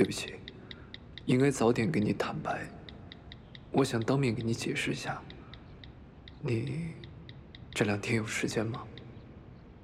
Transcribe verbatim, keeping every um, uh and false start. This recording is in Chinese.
对不起，应该早点跟你坦白。我想当面给你解释一下。你这两天有时间吗？